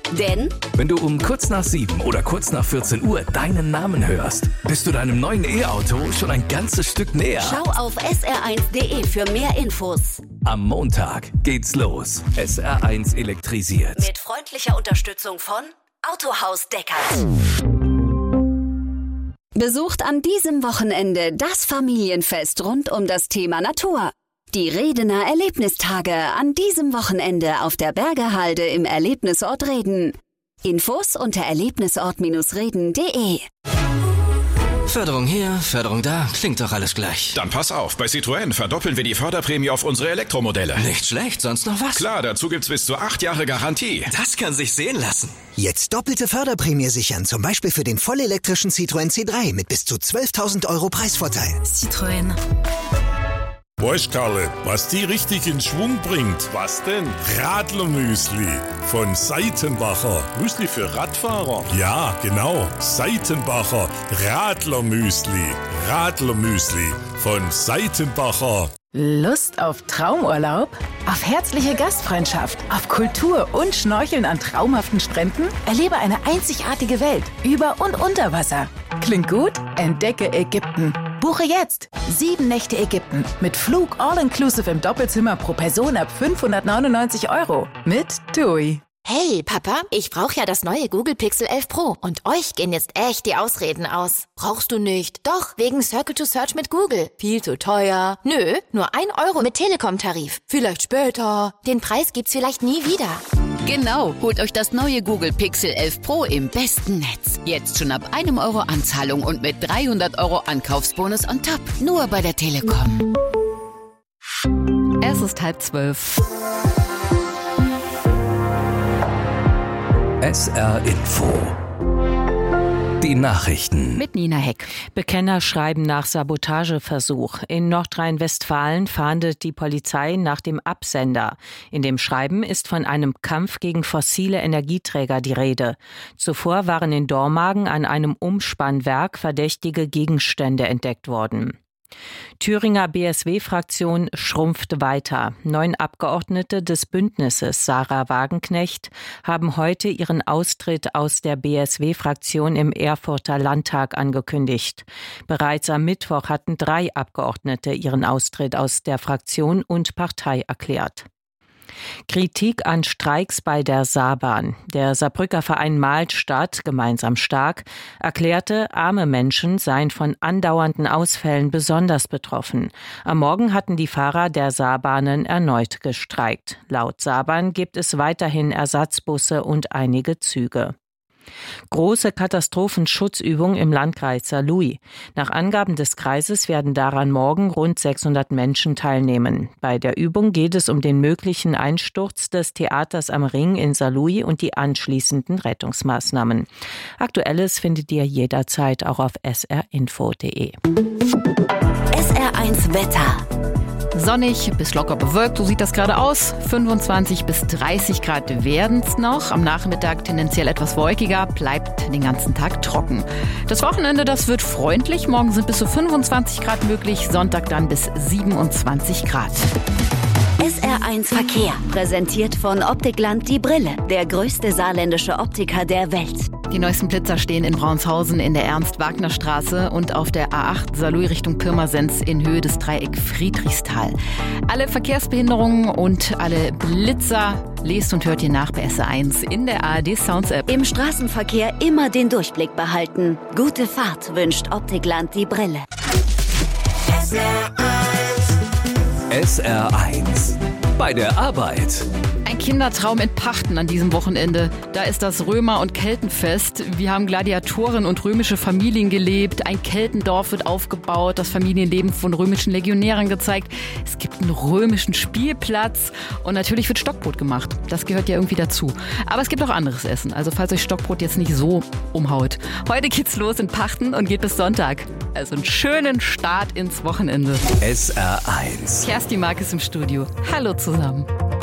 Denn wenn du um kurz nach 7 oder kurz nach 14 Uhr deinen Namen hörst, bist du deinem neuen E-Auto schon ein ganzes Stück näher. schau auf sr1.de für mehr Infos. Am Montag geht's los. SR1 elektrisiert. Mit freundlicher Unterstützung von Autohaus Deckert. Besucht an diesem Wochenende das Familienfest rund um das Thema Natur. Die Redener Erlebnistage an diesem Wochenende auf der Bergerhalde im Erlebnisort Reden. Infos unter erlebnisort-reden.de. Förderung hier, Förderung da, klingt doch alles gleich. Dann pass auf, bei Citroën verdoppeln wir die Förderprämie auf unsere Elektromodelle. Nicht schlecht, sonst noch was? Klar, dazu gibt's bis zu 8 Jahre Garantie. Das kann sich sehen lassen. Jetzt doppelte Förderprämie sichern, zum Beispiel für den vollelektrischen Citroën C3 mit bis zu 12.000 € Preisvorteil. Citroën. Weißt Karle, was die richtig in Schwung bringt? Was denn? Radlermüsli von Seitenbacher. Müsli für Radfahrer? Ja, genau. Seitenbacher Radlermüsli. Radlermüsli von Seitenbacher. Lust auf Traumurlaub? Auf herzliche Gastfreundschaft? Auf Kultur und Schnorcheln an traumhaften Stränden? Erlebe eine einzigartige Welt über und unter Wasser. Klingt gut? Entdecke Ägypten. Buche jetzt 7 Nächte Ägypten mit Flug all-inclusive im Doppelzimmer pro Person ab 599 € mit TUI. Hey, Papa, ich brauche ja das neue Google Pixel 11 Pro und euch gehen jetzt echt die Ausreden aus. Brauchst du nicht? Doch, wegen Circle to Search mit Google. Viel zu teuer. Nö, nur 1 € mit Telekom-Tarif. Vielleicht später. Den Preis gibt's vielleicht nie wieder. Genau, holt euch das neue Google Pixel 11 Pro im besten Netz. Jetzt schon ab 1 € Anzahlung und mit 300 € Ankaufsbonus on top. Nur bei der Telekom. Es ist 11:30. SR Info. Die Nachrichten. Mit Nina Heck. Bekenner schreiben nach Sabotageversuch. In Nordrhein-Westfalen fahndet die Polizei nach dem Absender. In dem Schreiben ist von einem Kampf gegen fossile Energieträger die Rede. Zuvor waren in Dormagen an einem Umspannwerk verdächtige Gegenstände entdeckt worden. Thüringer BSW-Fraktion schrumpft weiter. 9 Abgeordnete des Bündnisses Sarah Wagenknecht haben heute ihren Austritt aus der BSW-Fraktion im Erfurter Landtag angekündigt. Bereits am Mittwoch hatten 3 Abgeordnete ihren Austritt aus der Fraktion und Partei erklärt. Kritik an Streiks bei der Saarbahn. Der Saarbrücker Verein Mahlstadt, gemeinsam stark, erklärte, arme Menschen seien von andauernden Ausfällen besonders betroffen. Am Morgen hatten die Fahrer der Saarbahnen erneut gestreikt. Laut Saarbahn gibt es weiterhin Ersatzbusse und einige Züge. Große Katastrophenschutzübung im Landkreis Saarlouis. Nach Angaben des Kreises werden daran morgen rund 600 Menschen teilnehmen. Bei der Übung geht es um den möglichen Einsturz des Theaters am Ring in Saarlouis und die anschließenden Rettungsmaßnahmen. Aktuelles findet ihr jederzeit auch auf srinfo.de. SR1 Wetter. Sonnig bis locker bewölkt, so sieht das gerade aus. 25 bis 30 Grad werden's noch. Am Nachmittag tendenziell etwas wolkiger, bleibt den ganzen Tag trocken. Das Wochenende, das wird freundlich. Morgen sind bis zu 25 Grad möglich, Sonntag dann bis 27 Grad. SR1 Verkehr, präsentiert von Optikland Die Brille, der größte saarländische Optiker der Welt. Die neuesten Blitzer stehen in Braunshausern in der Ernst-Wagner-Straße und auf der A8 Saarlouis Richtung Pirmasens in Höhe des Dreieck Friedrichsthal. Alle Verkehrsbehinderungen und alle Blitzer lest und hört ihr nach bei SR1 in der ARD Sounds App. Im Straßenverkehr immer den Durchblick behalten. Gute Fahrt wünscht Optikland Die Brille. SR1. Bei der Arbeit. Ein Kindertraum in Pachten an diesem Wochenende. Da ist das Römer- und Keltenfest. Wir haben Gladiatoren und römische Familien gelebt. Ein Keltendorf wird aufgebaut. Das Familienleben von römischen Legionären gezeigt. Es gibt einen römischen Spielplatz. Und natürlich wird Stockbrot gemacht. Das gehört ja irgendwie dazu. Aber es gibt auch anderes Essen. Also falls euch Stockbrot jetzt nicht so umhaut. Heute geht's los in Pachten und geht bis Sonntag. Also einen schönen Start ins Wochenende. SR1. Kerstin Mark ist im Studio. Hallo zusammen.